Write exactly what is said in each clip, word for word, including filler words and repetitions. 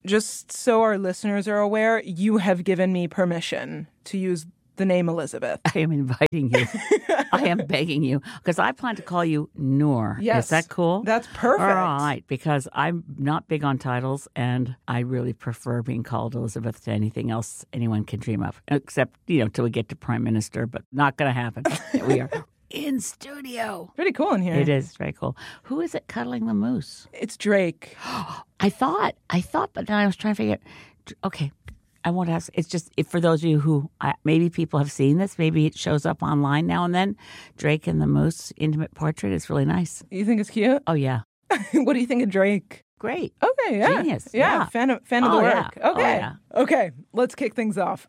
Just so our listeners are aware, you have given me permission to use the name Elizabeth. I am inviting you. I am begging you because I plan to call you Noor. Yes. Is that cool? That's perfect. All right, because I'm not big on titles and I really prefer being called Elizabeth to anything else anyone can dream of, except, you know, till we get to Prime Minister, but not going to happen. We are in studio. Pretty cool in here. It is very cool. Who is it cuddling the moose? It's Drake. I thought, I thought, but then I was trying to figure out, okay, I won't ask. It's just if for those of you who I, maybe people have seen this, maybe it shows up online now and then. Drake and the Moose intimate portrait is really nice. You think it's cute? Oh yeah. What do you think of Drake? Great. Okay, yeah. Genius. Yeah, Yeah. fan of fan of Oh, the yeah. work. Oh, Okay. yeah. Okay, let's kick things off.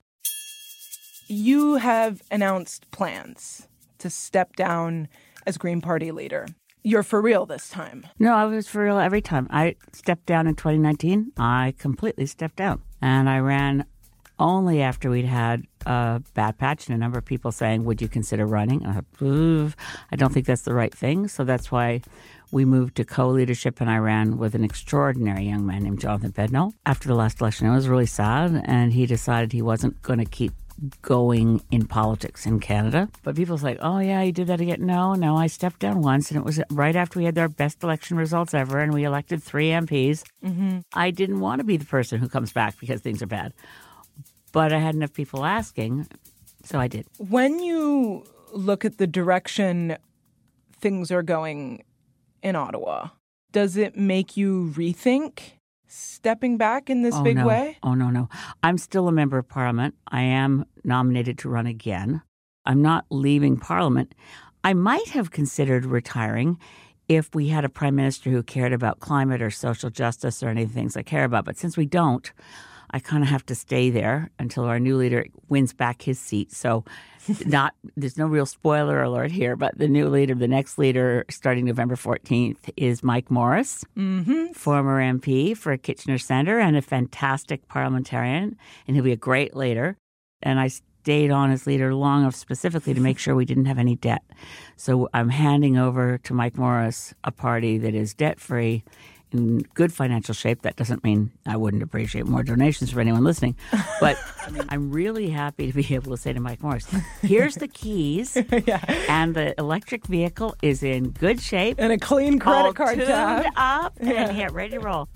You have announced plans to step down as Green Party leader. You're for real this time. No, I was for real every time. I stepped down in twenty nineteen. I completely stepped down. And I ran only after we'd had a bad patch and a number of people saying, would you consider running? And I thought, I don't think that's the right thing. So that's why we moved to co-leadership and I ran with an extraordinary young man named Jonathan Bednall. After the last election, it was really sad. And he decided he wasn't going to keep going in politics in Canada. But people's like, oh, yeah, you did that again. No, no, I stepped down once, and it was right after we had our best election results ever, and we elected three M Ps. Mm-hmm. I didn't want to be the person who comes back because things are bad. But I had enough people asking, so I did. When you look at the direction things are going in Ottawa, does it make you rethink stepping back in this oh, big no. way? Oh, no, no. I'm still a member of Parliament. I am nominated to run again. I'm not leaving Parliament. I might have considered retiring if we had a prime minister who cared about climate or social justice or any of the things I care about. But since we don't, I kind of have to stay there until our new leader wins back his seat. So not there's no real spoiler alert here, but the new leader, the next leader starting November fourteenth is Mike Morris, Mm-hmm. former M P for Kitchener Centre and a fantastic parliamentarian, and he'll be a great leader. And I stayed on as leader long enough specifically to make sure we didn't have any debt. So I'm handing over to Mike Morris a party that is debt-free, in good financial shape. That doesn't mean I wouldn't appreciate more donations from anyone listening. But I'm really happy to be able to say to Mike Morris, here's the keys, Yeah. and the electric vehicle is in good shape. And a clean credit all card tuned tab. up, Yeah. and hit ready to roll.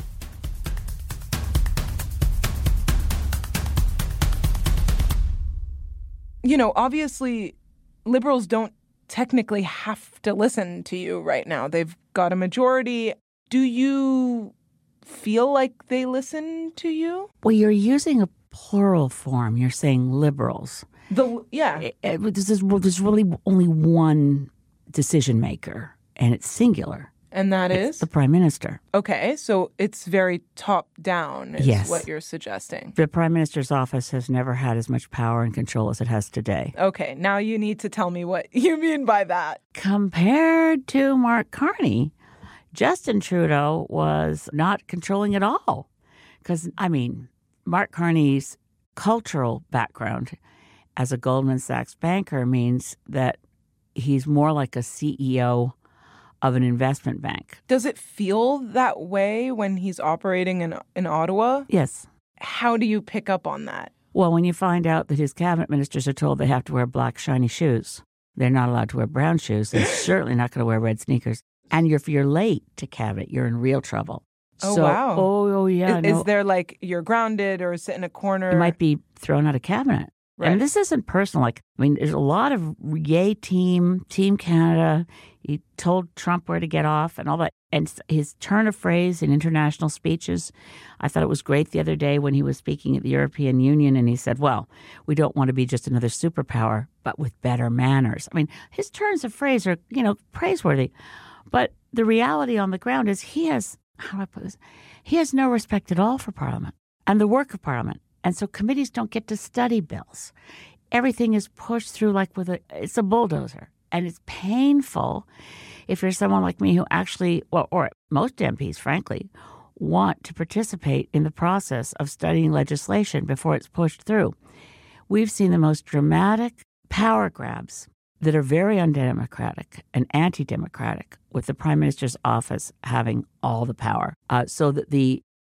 You know, obviously, Liberals don't technically have to listen to you right now. They've got a majority. Do you feel like they listen to you? Well, you're using a plural form. You're saying liberals. The yeah. It- it- this is, well, there's really only one decision maker, and it's singular. And that It's is? the prime minister. Okay, so it's very top down is Yes. what you're suggesting. The prime minister's office has never had as much power and control as it has today. Okay, now you need to tell me what you mean by that. Compared to Mark Carney, Justin Trudeau was not controlling at all. Because, I mean, Mark Carney's cultural background as a Goldman Sachs banker means that he's more like a C E O of an investment bank. Does it feel that way when he's operating in in Ottawa? Yes. How do you pick up on that? Well, when you find out that his cabinet ministers are told they have to wear black shiny shoes, they're not allowed to wear brown shoes, they're certainly not going to wear red sneakers. And you're, if you're late to cabinet, you're in real trouble. Oh, so, wow. Oh, oh yeah. is, no, is there like you're grounded or sit in a corner? you might be thrown out of cabinet. Right. And this isn't personal. Like, I mean, there's a lot of yay team, Team Canada. He told Trump where to get off and all that. And his turn of phrase in international speeches, I thought it was great the other day when he was speaking at the European Union and he said, well, we don't want to be just another superpower, but with better manners. I mean, his turns of phrase are, you know, praiseworthy. But the reality on the ground is he has, how do I put this? He has no respect at all for Parliament and the work of Parliament. And so committees don't get to study bills. Everything is pushed through like with a, it's a bulldozer. And it's painful if you're someone like me who actually, well, or most M Ps, frankly, want to participate in the process of studying legislation before it's pushed through. We've seen the most dramatic power grabs that are very undemocratic and anti-democratic with the Prime Minister's office having all the power. Uh, so that the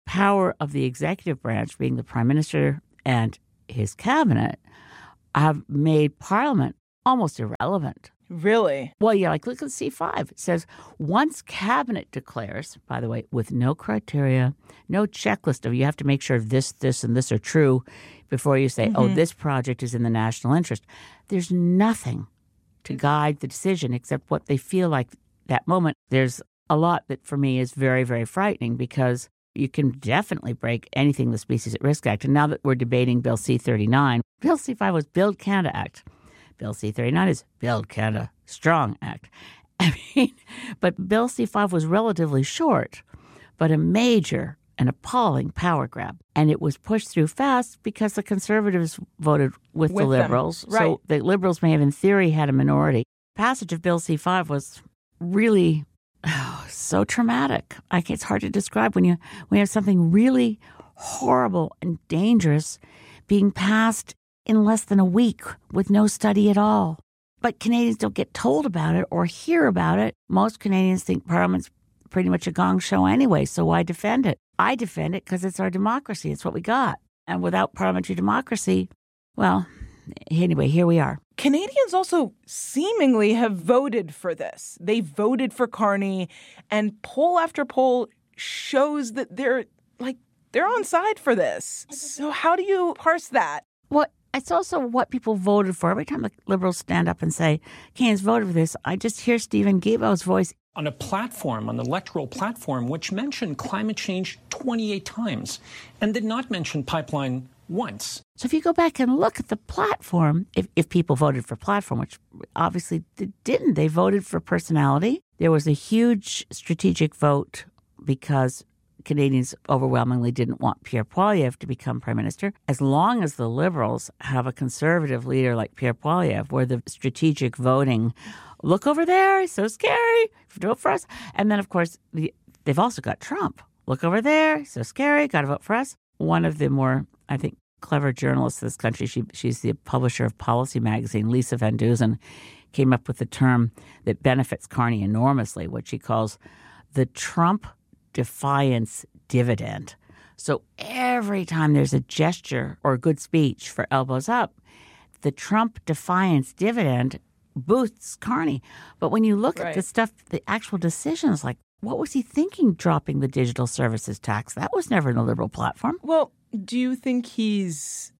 power of the executive branch, being the prime minister and his cabinet, have made Parliament almost irrelevant. Really? Well, yeah, like look at C five. It says, once cabinet declares, by the way, with no criteria, no checklist of you have to make sure this, this, and this are true before you say, mm-hmm. oh, this project is in the national interest. There's nothing to guide the decision except what they feel like that moment. There's a lot that for me is very, very frightening because you can definitely break anything the Species at Risk Act. And now that we're debating Bill C thirty-nine, Bill C five was Build Canada Act. Bill C thirty-nine is Build Canada Strong Act. I mean, but Bill C five was relatively short, but a major and appalling power grab. And it was pushed through fast because the Conservatives voted with, with the Liberals. Right. So the Liberals may have, in theory, had a minority. Passage of Bill C five was really oh, so traumatic. I, it's hard to describe when you, when you have something really horrible and dangerous being passed in less than a week with no study at all. But Canadians don't get told about it or hear about it. Most Canadians think Parliament's pretty much a gong show anyway, so why defend it? I defend it because it's our democracy. It's what we got. And without parliamentary democracy, well, anyway, here we are. Canadians also seemingly have voted for this. They voted for Carney, and poll after poll shows that they're like they're on side for this. So how do you parse that? Well, it's also what people voted for. Every time the Liberals stand up and say, Canadians voted for this, I just hear Stephen Guilbeault's voice. On a platform, on the electoral platform, which mentioned climate change twenty-eight times and did not mention pipeline once. So if you go back and look at the platform, if, if people voted for platform, which obviously they didn't, they voted for personality. There was a huge strategic vote because Canadians overwhelmingly didn't want Pierre Poilievre to become prime minister. As long as the Liberals have a conservative leader like Pierre Poilievre, where the strategic voting, look over there, he's so scary, vote for us. And then, of course, the, they've also got Trump. Look over there, he's so scary, got to vote for us. One of the more, I think, clever journalists in this country, she, she's the publisher of Policy Magazine, Lisa Van Dusen, came up with a term that benefits Carney enormously, what she calls the Trump defiance dividend. So every time there's a gesture or a good speech for elbows up, the Trump defiance dividend boosts Carney. But when you look right. at the stuff, the actual decisions, like what was he thinking dropping the digital services tax? That was never in the Liberal platform. Well, do you think he's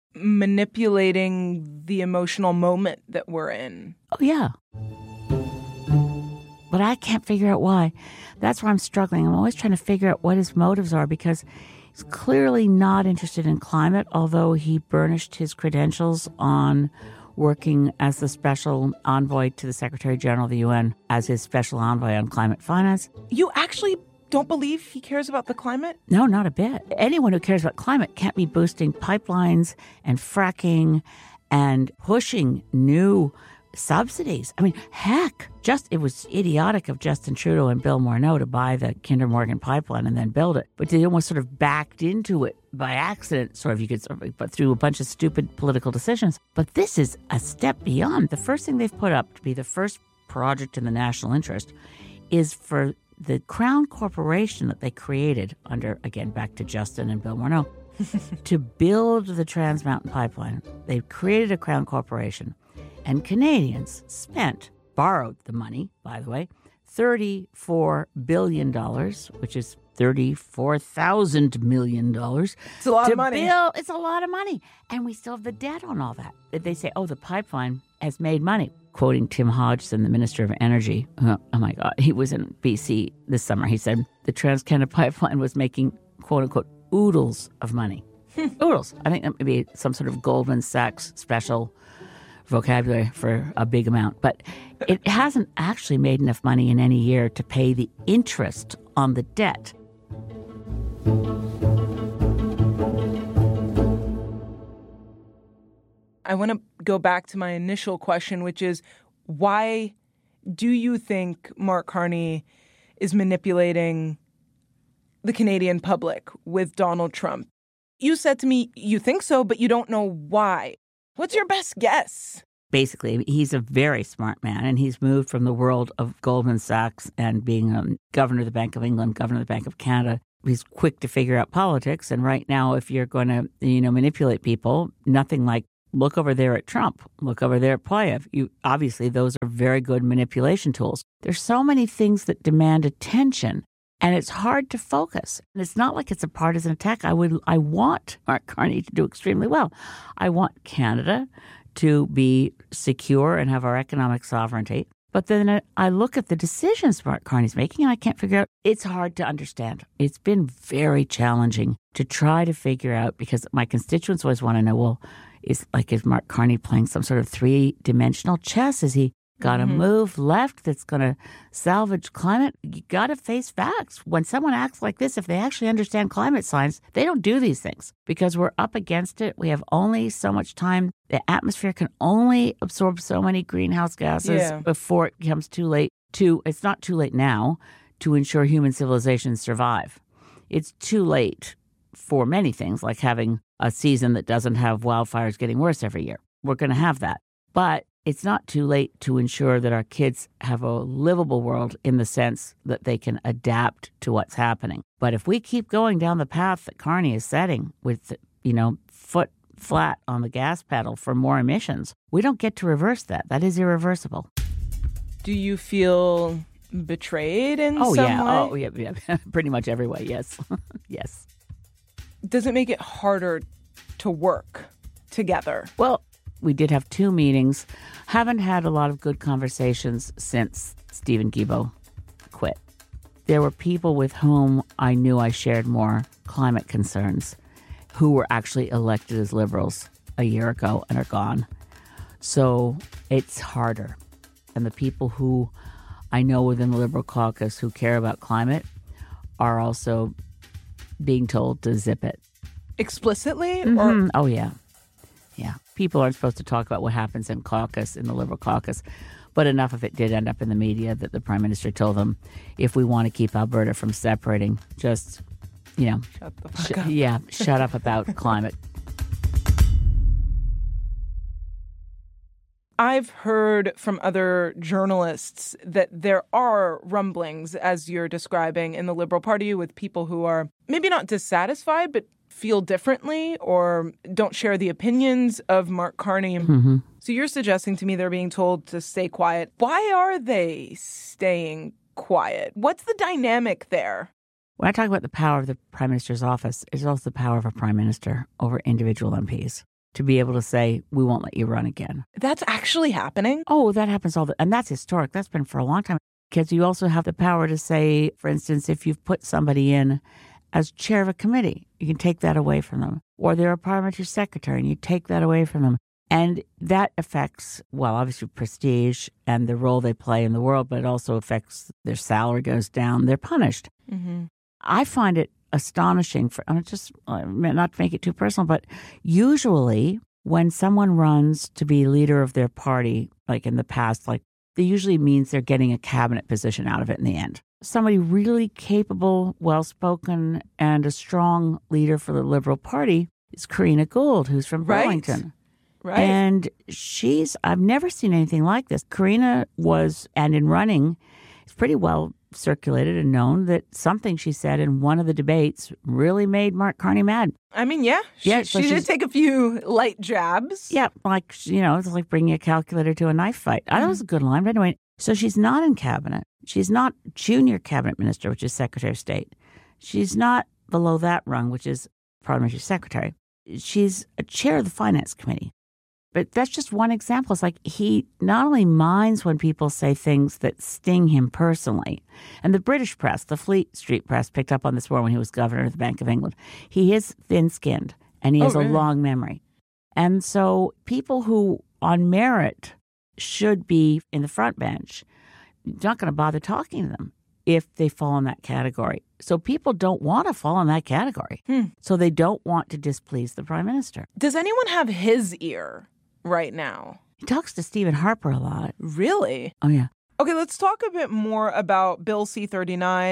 manipulating the emotional moment that we're in? Oh, yeah. But I can't figure out why. That's why I'm struggling. I'm always trying to figure out what his motives are because he's clearly not interested in climate, although he burnished his credentials on working as the special envoy to the Secretary General of the U N as his special envoy on climate finance. You actually don't believe he cares about the climate? No, not a bit. Anyone who cares about climate can't be boosting pipelines and fracking and pushing new subsidies. I mean, heck, just it was idiotic of Justin Trudeau and Bill Morneau to buy the Kinder Morgan pipeline and then build it. But they almost sort of backed into it by accident, sort of, you could sort of, but through a bunch of stupid political decisions. But this is a step beyond. The first thing they've put up to be the first project in the national interest is for the Crown Corporation that they created under, again, back to Justin and Bill Morneau, to build the Trans Mountain Pipeline. They created a Crown Corporation. And Canadians spent, borrowed the money, by the way, thirty-four billion dollars, which is thirty-four thousand million dollars. It's a lot of money. Build, it's a lot of money. And we still have the debt on all that. They say, oh, the pipeline has made money. Quoting Tim Hodgson, the Minister of Energy, oh, oh my God, he was in B C this summer. He said the Trans-Canada Pipeline was making, quote unquote, oodles of money. Oodles. I think that may be some sort of Goldman Sachs special vocabulary for a big amount, but it hasn't actually made enough money in any year to pay the interest on the debt. I want to go back to my initial question, which is why do you think Mark Carney is manipulating the Canadian public with Donald Trump? You said to me, you think so, but you don't know why. What's your best guess? Basically, he's a very smart man, and he's moved from the world of Goldman Sachs and being um, governor of the Bank of England, governor of the Bank of Canada, he's quick to figure out politics. And right now, if you're going to, you know, manipulate people, nothing like look over there at Trump, look over there at Poilievre. You obviously, those are very good manipulation tools. There's so many things that demand attention, and it's hard to focus. And it's not like it's a partisan attack. I would, I want Mark Carney to do extremely well. I want Canada to be secure and have our economic sovereignty. But then I look at the decisions Mark Carney's making, and I can't figure out. It's hard to understand. It's been very challenging to try to figure out, because my constituents always want to know, well, is like, is Mark Carney playing some sort of three-dimensional chess? Is he got to mm-hmm. move left that's going to salvage climate? You got to face facts. When someone acts like this, if they actually understand climate science, they don't do these things because we're up against it. We have only so much time. The atmosphere can only absorb so many greenhouse gases yeah. before it becomes too late to, it's not too late now to ensure human civilizations survive. It's too late for many things, like having a season that doesn't have wildfires getting worse every year. We're going to have that. But it's not too late to ensure that our kids have a livable world in the sense that they can adapt to what's happening. But if we keep going down the path that Carney is setting with, you know, foot flat on the gas pedal for more emissions, we don't get to reverse that. That is irreversible. Do you feel betrayed in oh, some yeah. way? Oh, yeah. yeah. Pretty much every way, yes. yes. Does it make it harder to work together? Well, we did have two meetings. Haven't had a lot of good conversations since Stephen Guilbeault quit. There were people with whom I knew I shared more climate concerns who were actually elected as Liberals a year ago and are gone. So it's harder. And the people who I know within the Liberal caucus who care about climate are also being told to zip it. Explicitly? Mm-hmm. Or Oh, yeah. Yeah. People aren't supposed to talk about what happens in caucus, in the Liberal caucus. But enough of it did end up in the media that the Prime Minister told them, if we want to keep Alberta from separating, just, you know, shut the fuck sh- up. Yeah, shut up about climate. I've heard from other journalists that there are rumblings, as you're describing, in the Liberal Party with people who are maybe not dissatisfied, but feel differently or don't share the opinions of Mark Carney. Mm-hmm. So you're suggesting to me they're being told to stay quiet. Why are they staying quiet? What's the dynamic there? When I talk about the power of the Prime Minister's office, it's also the power of a Prime Minister over individual M Ps. To be able to say, we won't let you run again. That's actually happening? Oh, that happens all the and that's historic. That's been for a long time. Because you also have the power to say, for instance, if you've put somebody in as chair of a committee, you can take that away from them. Or they're a parliamentary secretary and you take that away from them. And that affects, well, obviously prestige and the role they play in the world, but it also affects their salary goes down. They're punished. Mm-hmm. I find it astonishing for, I'm just not to make it too personal, but usually when someone runs to be leader of their party, like in the past, like it usually means they're getting a cabinet position out of it in the end. Somebody really capable, well-spoken, and a strong leader for the Liberal Party is Karina Gould, who's from right. Burlington. Right. And she's, I've never seen anything like this. Karina was, and in running, it's pretty well circulated and known that something she said in one of the debates really made Mark Carney mad. I mean, yeah. She, yeah, so she did take a few light jabs. Yeah, like, you know, it's like bringing a calculator to a knife fight. Mm-hmm. I thought it was a good line. But anyway, so she's not in cabinet. She's not junior cabinet minister, which is Secretary of State. She's not below that rung, which is parliamentary secretary. She's a chair of the finance committee. But that's just one example. It's like he not only minds when people say things that sting him personally. And the British press, the Fleet Street press, picked up on this more when he was governor of the Bank of England. He is thin-skinned, and he has oh, really? a long memory. And so people who, on merit, should be in the front bench, you're not going to bother talking to them if they fall in that category. So people don't want to fall in that category. Hmm. So they don't want to displease the Prime Minister. Does anyone have his ear right now? He talks to Stephen Harper a lot. Really? Oh, yeah. Okay, let's talk a bit more about Bill C thirty-nine.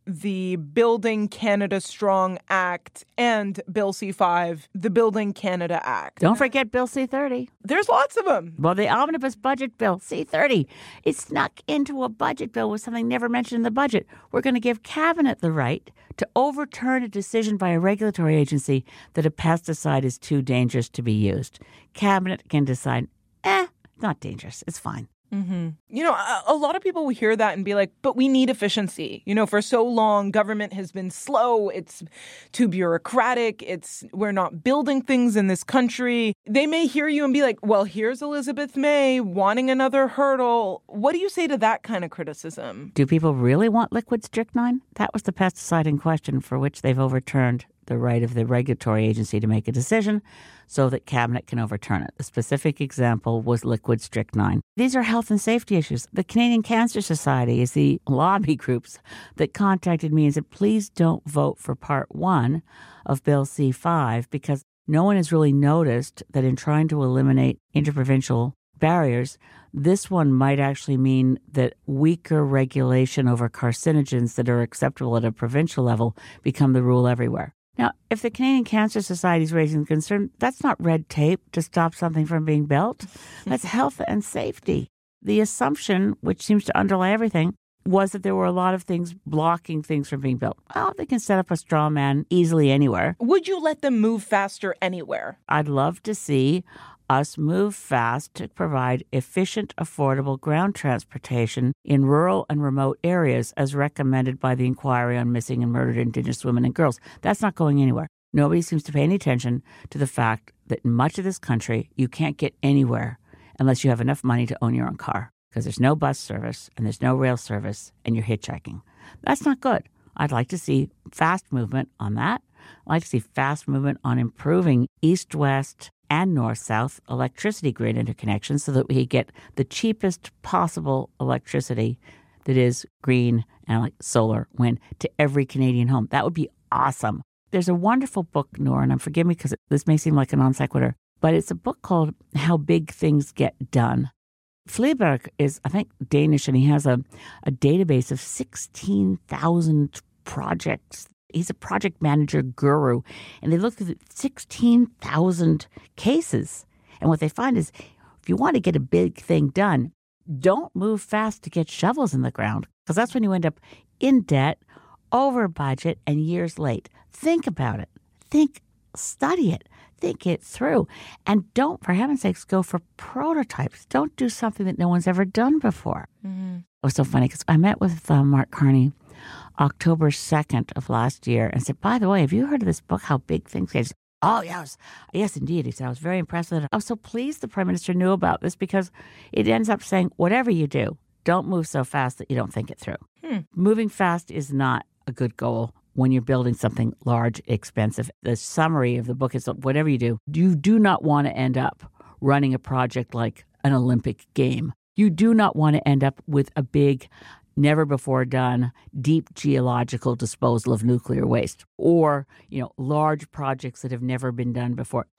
the Building Canada Strong Act and Bill C five, the Building Canada Act. Don't forget Bill C thirty. There's lots of them. Well, the Omnibus Budget Bill, C thirty, it snuck into a budget bill with something never mentioned in the budget. We're going to give Cabinet the right to overturn a decision by a regulatory agency that a pesticide is too dangerous to be used. Cabinet can decide, eh, not dangerous. It's fine. Mm-hmm. You know, a, a lot of people will hear that and be like, but we need efficiency. You know, for so long, government has been slow. It's too bureaucratic. It's we're not building things in this country. They may hear you and be like, well, here's Elizabeth May wanting another hurdle. What do you say to that kind of criticism? Do people really want liquid strychnine? That was the pesticide in question for which they've overturned the right of the regulatory agency to make a decision so that Cabinet can overturn it. The specific example was liquid strychnine. These are health and safety issues. The Canadian Cancer Society is the lobby groups that contacted me and said, please don't vote for part one of Bill C five because no one has really noticed that in trying to eliminate interprovincial barriers, this one might actually mean that weaker regulation over carcinogens that are acceptable at a provincial level become the rule everywhere. Now, if the Canadian Cancer Society is raising concern, that's not red tape to stop something from being built. That's health and safety. The assumption, which seems to underlie everything, was that there were a lot of things blocking things from being built. Well, they can set up a straw man easily anywhere. Would you let them move faster anywhere? I'd love to see us move fast to provide efficient, affordable ground transportation in rural and remote areas as recommended by the Inquiry on Missing and Murdered Indigenous Women and Girls. That's not going anywhere. Nobody seems to pay any attention to the fact that in much of this country, you can't get anywhere unless you have enough money to own your own car because there's no bus service and there's no rail service and you're hitchhiking. That's not good. I'd like to see fast movement on that. I'd like to see fast movement on improving east-west and north-south electricity grid interconnection so that we get the cheapest possible electricity that is green and like solar, wind to every Canadian home. That would be awesome. There's a wonderful book, Nora, and forgive me because this may seem like a non sequitur, but it's a book called How Big Things Get Done. Fleabag is, I think, Danish, and he has a, a database of sixteen thousand projects. He's a project manager guru, and they looked at sixteen thousand cases. And what they find is if you want to get a big thing done, don't move fast to get shovels in the ground, because that's when you end up in debt, over budget, and years late. Think about it. Think, study it. Think it through. And don't, for heaven's sakes, go for prototypes. Don't do something that no one's ever done before. Mm-hmm. It was so funny because I met with uh, Mark Carney October second of last year and said, by the way, have you heard of this book, How Big Things Get? Oh, yes. Yes, indeed. He said, I was very impressed with it. I was so pleased the Prime Minister knew about this because it ends up saying, whatever you do, don't move so fast that you don't think it through. Hmm. Moving fast is not a good goal when you're building something large, expensive. The summary of the book is whatever you do, you do not want to end up running a project like an Olympic game. You do not want to end up with a big, never before done, deep geological disposal of nuclear waste or, you know, large projects that have never been done before.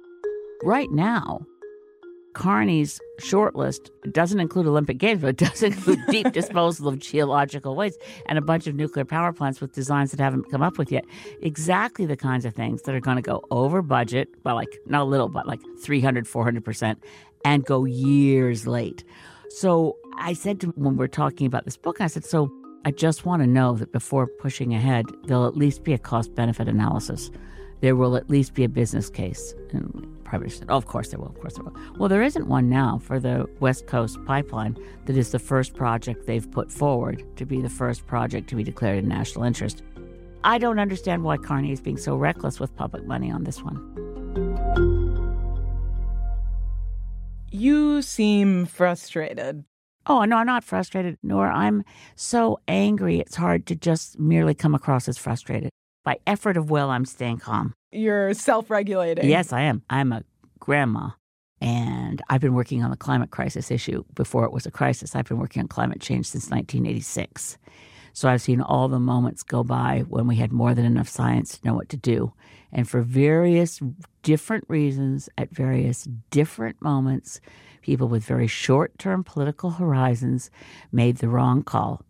Right now, Carney's shortlist doesn't include Olympic Games, but it does include deep disposal of geological waste and a bunch of nuclear power plants with designs that haven't come up with yet. Exactly the kinds of things that are going to go over budget, well, like not a little, but like three hundred, four hundred percent, and go years late. So I said to when we're talking about this book, I said, so I just want to know that before pushing ahead, there'll at least be a cost-benefit analysis. There will at least be a business case. And Prime Minister said, oh, of course there will, of course there will. Well, there isn't one now for the West Coast Pipeline that is the first project they've put forward to be the first project to be declared in national interest. I don't understand why Carney is being so reckless with public money on this one. You seem frustrated. Oh, no, I'm not frustrated, nor I'm so angry it's hard to just merely come across as frustrated. By effort of will, I'm staying calm. You're self-regulating. Yes, I am. I'm a grandma, and I've been working on the climate crisis issue before it was a crisis. I've been working on climate change since nineteen eighty-six. So I've seen all the moments go by when we had more than enough science to know what to do. And for various different reasons, at various different moments, people with very short-term political horizons made the wrong call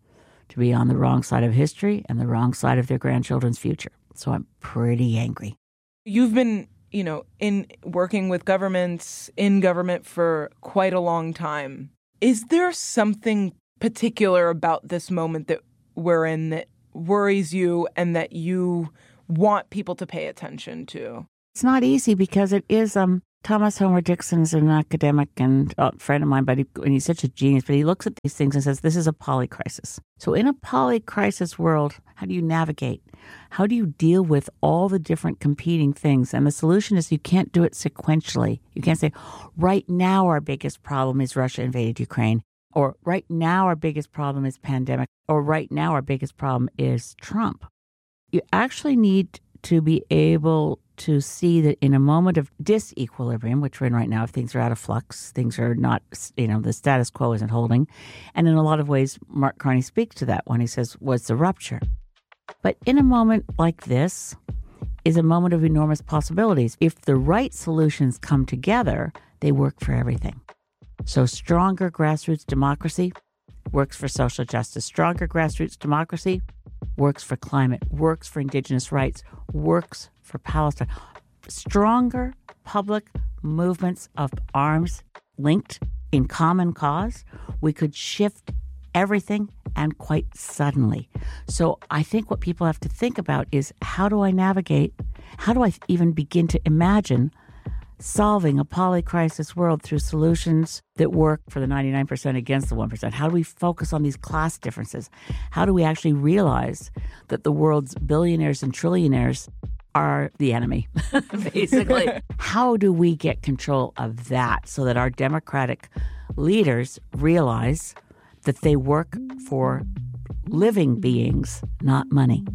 to be on the wrong side of history and the wrong side of their grandchildren's future. So I'm pretty angry. You've been, you know, in working with governments, in government for quite a long time. Is there something particular about this moment that we're in that worries you and that you want people to pay attention to? It's not easy because it is, um, Thomas Homer Dixon's an academic and a friend of mine, but he, and he's such a genius, but he looks at these things and says, this is a polycrisis. So in a polycrisis world, how do you navigate? How do you deal with all the different competing things? And the solution is you can't do it sequentially. You can't say, right now our biggest problem is Russia invaded Ukraine, or right now our biggest problem is pandemic, or right now our biggest problem is Trump. You actually need to be able to see that in a moment of disequilibrium, which we're in right now, if things are out of flux, things are not, you know, the status quo isn't holding. And in a lot of ways, Mark Carney speaks to that when he says, what's the rupture? But in a moment like this is a moment of enormous possibilities. If the right solutions come together, they work for everything. So stronger grassroots democracy works for social justice. Stronger grassroots democracy works for climate, works for indigenous rights, works for Palestine. Stronger public movements of arms linked in common cause, we could shift everything and quite suddenly. So I think what people have to think about is, how do I navigate, how do I even begin to imagine solving a polycrisis world through solutions that work for the ninety-nine percent against the one percent? How do we focus on these class differences? How do we actually realize that the world's billionaires and trillionaires are the enemy, basically? How do we get control of that so that our democratic leaders realize that they work for living beings, not money?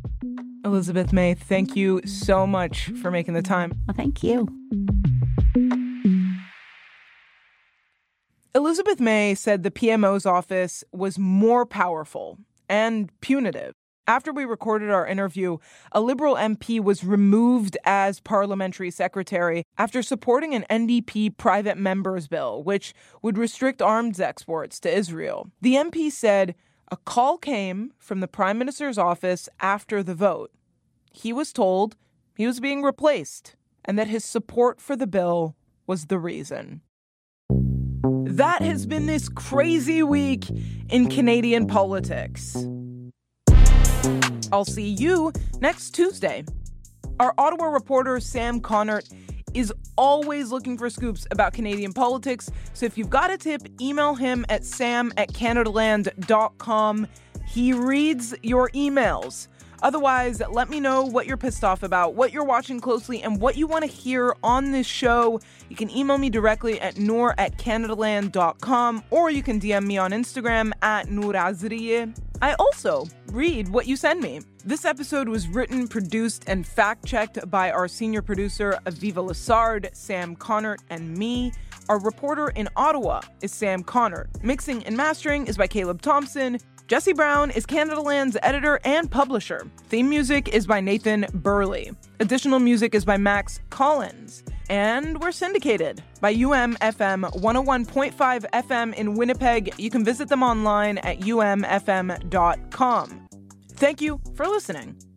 Elizabeth May, thank you so much for making the time. Well, thank you. Elizabeth May said the P M O's office was more powerful and punitive. After we recorded our interview, a Liberal M P was removed as parliamentary secretary after supporting an N D P private members bill, which would restrict arms exports to Israel. The M P said a call came from the Prime Minister's office after the vote. He was told he was being replaced and that his support for the bill was the reason. That has been this crazy week in Canadian politics. I'll see you next Tuesday. Our Ottawa reporter, Sam Connert, is always looking for scoops about Canadian politics, so if you've got a tip, email him at sam at canadaland dot com. He reads your emails. Otherwise, let me know what you're pissed off about, what you're watching closely, and what you want to hear on this show. You can email me directly at noor at canadaland dot com, or you can D M me on Instagram at Noor Azriye. I also read what you send me. This episode was written, produced, and fact-checked by our senior producer, Aviva Lessard, Sam Connert, and me. Our reporter in Ottawa is Sam Connert. Mixing and mastering is by Caleb Thompson. Jesse Brown is Canadaland's editor and publisher. Theme music is by Nathan Burley. Additional music is by Max Collins. And we're syndicated by U M F M one oh one point five F M in Winnipeg. You can visit them online at u m f m dot com. Thank you for listening.